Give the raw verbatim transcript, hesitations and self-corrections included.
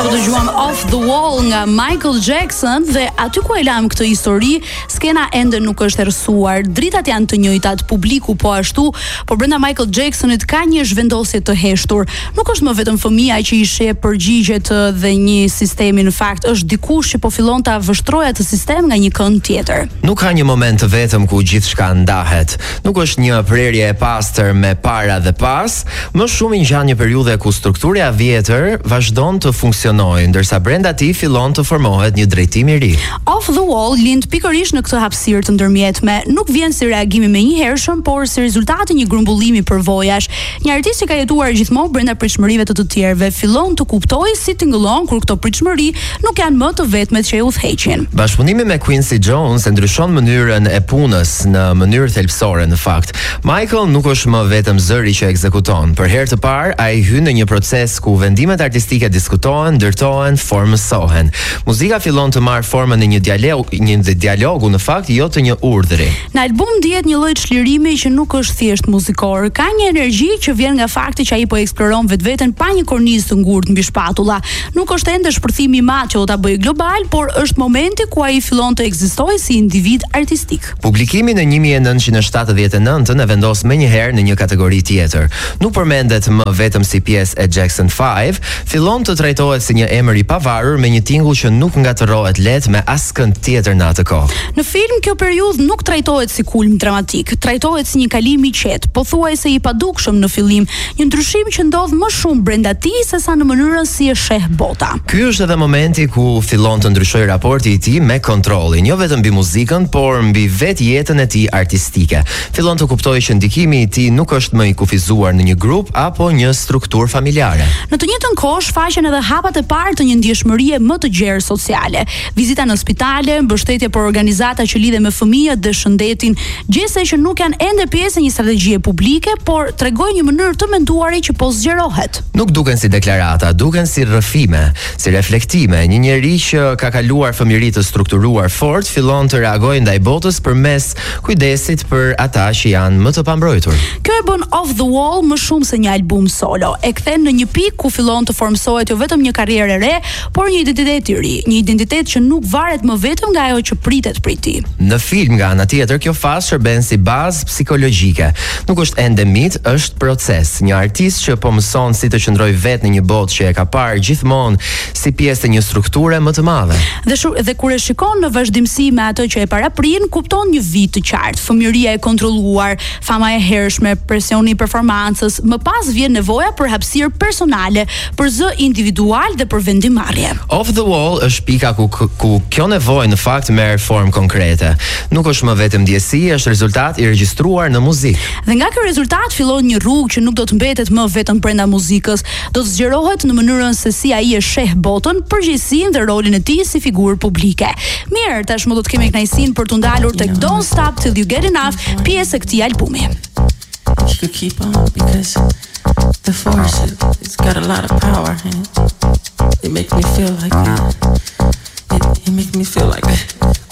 po dëgjuam Off the Wall nga Michael Jackson dhe aty ku e lam këtë histori, skena ende nuk është errësuar. Dritat janë të njëjtat, publiku po ashtu, por brenda Michael Jacksonit ka një zhvendosje të heshtur. Nuk është më vetëm fëmia që i sheh përgjigjet dhe një sistemi, në fakt është dikush që po fillon ta vështrojë atë sistem nga një kënd tjetër. Nuk ka një moment të vetëm ku gjithçka ndahet. Nuk është një prerje e pastër me para dhe pas, më shumë i ngjan një periudhë ku struktura e vjetër vazhdon të funksionojë, ndërsa brenda tij fillon të formohet një drejtim i ri. Off the Wall lind pikërisht në këtë hapësirë të ndërmjetme. Nuk vjen si reagimi menjëhershëm, por si rezultati një grumbullimi përvojash. Një artist që ka jetuar gjithmonë brenda pritshmërive të të tjerëve fillon të kuptojë si tingëllon kur këto pritshmëri nuk janë më të vetmet që e udhëheqin. Bashkëpunimi me Quincy Jones e ndryshon mënyrën e punës në mënyrë thelbësore në fakt. Michael nuk është më vetëm zëri që ekzekuton. Për herë të parë ai hyn në një proces ku vendimet artistike diskutohen, ndërtohen, formësohen. Muzika fillon të marrë formën e një dialog, një dialogu në fakt, jo të një urdhri. Në album ndihet një lloj çlirimi që nuk është thjesht muzikor, ka një energji që vjen nga fakti që ai po eksploron vetveten pa një kornizë të ngurtë mbi shpatulla. Nuk është ende shpërthimi i madh që do ta bëjë global, por është momenti ku ai fillon të ekzistojë si individ artistik. Publikimi në një mijë e nëntëqind e shtatëdhjetë e nëntë e vendos menjëherë në një kategori tjetër. Nuk përmendet më vetëm si pjesë e Jackson five, fillon të trajtohet si një emër i pavarur me një tingull që nuk ngatërohet lehtë me askënd tjetër në atë kohë. Në film kjo periudhë nuk trajtohet si kulm dramatik, trajtohet si një kalim i qetë, pothuajse i padukshëm në fillim, një ndryshim që ndodh më shumë brenda tij sesa në mënyrën si e sheh bota. Ky është edhe momenti ku fillon të ndryshojë raporti i tij me kontrollin, jo vetëm mbi muzikën, por mbi vetë jetën e tij artistike. Fillon të kuptojë që ndikimi i tij nuk është më i kufizuar në një grup apo një strukturë familjare. Në të njëjtën kohë shfaqen edhe hapat e parë të një ndjeshmërie më të gjerë sociale. Vizita në spitale, mbështetje për organizata që lidhen me fëmijët dhe shëndetin, gjëse që nuk janë ende pjesë e një strategjie publike, por tregojnë një mënyrë të menduari që po zgjerohet. Nuk duken si deklarata, duken si rrëfime, si reflektime. Një njerëz që ka kaluar fëmijëri të strukturuar fort fillon të reagojë ndaj botës përmes kujdesit për ata që janë më të pambrojtur. Kjo e bën Off the Wall më shumë se një album solo. E kthen në një pikë ku fillon të formsohet jo vetëm një karrierë e re, por një identitet i ri, një identitet që nuk varet më vetëm nga ajo që pritet prej tij. Në film nga ana tjetër kjo fazë shërben si bazë psikologjike. Nuk është ende mit, është proces. Një artist që po mëson si të qëndrojë vetë në një botë që e ka parë gjithmonë si pjesë të një strukture më të madhe. Dhe shu, dhe kur e shikon në vazhdimsi me atë që e paraprin, kupton një vit të qartë, fëmijëria e kontrolluar, fama e hershme, presioni i performancës, më pas vjen nevoja për hapësirë personale, për zë individual dhe për vendimarrje. Off the Wall është pika ku, ku kjo nevojë në fakt merr formë konkrete. Nuk është më vetëm ndjesi, është rezultat i regjistruar në muzikë. Dhe nga ky rezultat fillon një rrugë që nuk do të mbetet më vetëm brenda muzikës, do të zgjerohet në mënyrën se si ai e sheh botën, përgjegjësinë dhe rolin e tij si figurë publike. Mirë, tashmë do të kemi kënaqësinë për t'u ndalur tek Don't Stop Till You Get Enough, pjesë e këtij albumi. You could keep on because the force it, it's got a lot of power and it makes me feel like it, it, it makes me feel like